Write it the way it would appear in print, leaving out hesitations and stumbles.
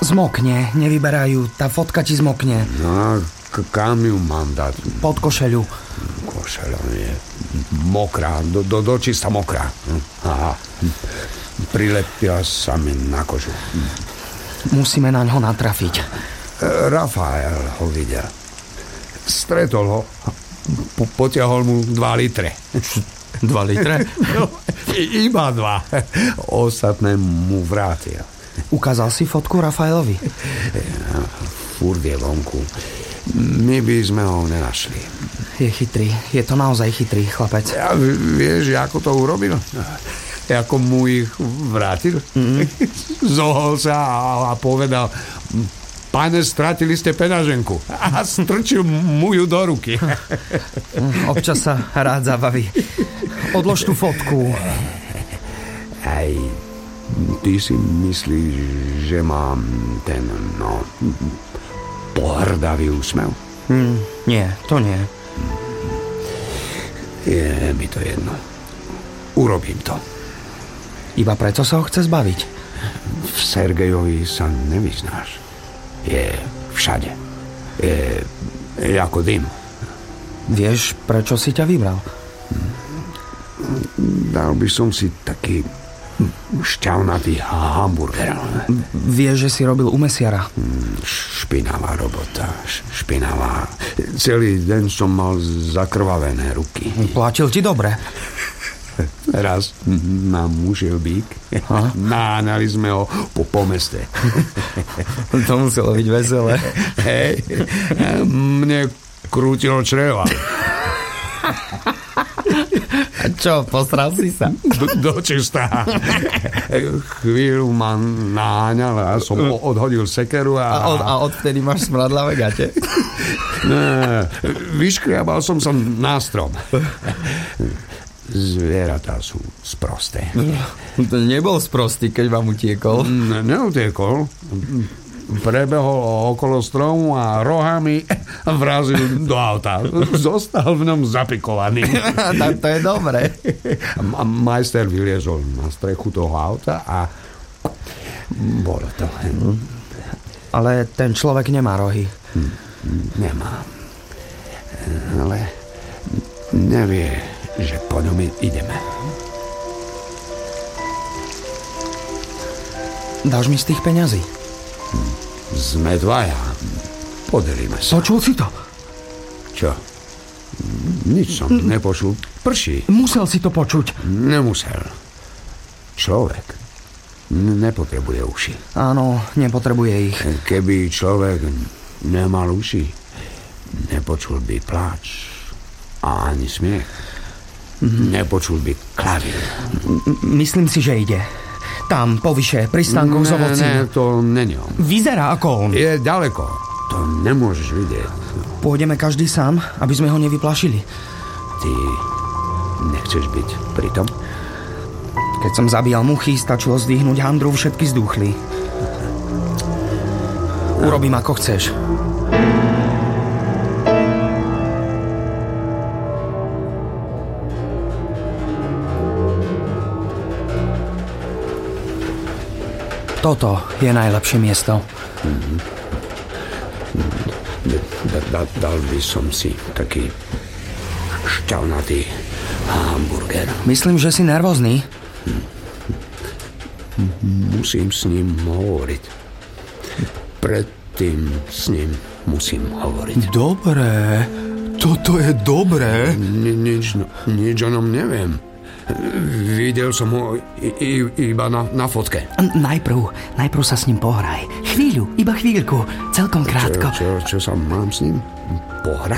Zmokne, nevyberajú. Tá fotka ti zmokne. No, kam ju mám dať? Pod košeľu. Košeľa je mokrá, dočista mokrá. Aha. Prilepia sa mi na kožu. Musíme na ňo natrafiť. Rafael ho videl. Stretol ho. Potiahol mu 2 litre. 2 litre? No, iba 2. Ostatné mu vrátil. Ukázal si fotku Rafaelovi? Furt je vonku. My by sme ho nenašli. Je chytrý. Je to naozaj chytrý chlapec. A vieš, ako to urobil? Ako mu ich vrátil? Zohol sa a povedal: Pane, stratili ste peňaženku. A strčil mu ju do ruky. Občas sa rád zabaví. Odlož tú fotku. Aj ty si myslíš, že mám ten, pohrdavý úsmev? Nie, to nie. Je mi to jedno. Urobím to. Iba preto sa ho chce zbaviť? V Sergejovi sa nevyznáš. Je všade. Je ako dym. Vieš, prečo si ťa vybral? Dal by som si taký šťavnatý hamburger. Vieš, že si robil u mesiara? Špinavá robota. Špinavá. Celý deň som mal zakrvavené ruky. Platil ti dobre? Raz nám ušiel bík. Naháňali sme ho po meste. To muselo byť veselé. Hej, mne krútilo čreva. A čo, posral si sa? Dočistá. Chvíľu ma naháňal a som odhodil sekeru a odvtedy máš smradlavé gate? Vyškriabal som sa na strom. Zvieratá sú sprosté. To nebol sprostý, keď vám utiekol. Neutiekol. Prebehol okolo stromu a rohami vrazil do auta. Zostal v ňom zapikovaný. Tak to je dobré. Majster vyliezol na strechu toho auta a bolo to. Ale ten človek nemá rohy. Nemá. Ale nevie, že po ňom ideme. Dáš mi z tých peňazí? Sme dvaja. Podelíme sa. Počul si to? Čo? Nič som nepočul. Prší. Musel si to počuť. Nemusel. Človek nepotrebuje uši. Áno, nepotrebuje ich. Keby človek nemal uši, nepočul by pláč a ani smiech. Nepočul by klavír. Myslím si, že ide. Tam, povyše, pri stánkoch z ovocí. Ne, to není on. Vyzerá ako on. Je ďaleko. To nemôžeš vidieť. Pôjdeme každý sám, aby sme ho nevyplašili. Ty nechceš byť pri tom? Keď som zabíjal muchy, stačilo zdvihnúť handru, všetky zdúchli. Urobím, ako chceš. Toto je najlepšie miesto. Dal by som si taký šťavnatý hamburger. Myslím, že si nervózny. Musím s ním hovoriť. Predtým s ním musím hovoriť. Dobré. Toto je dobré. Nič o ňom neviem. Videl som ho iba na fotke. Najprv sa s ním pohraj. Chvíľu, iba chvíľku. Celkom krátko. Čo sa mám s ním pohrať?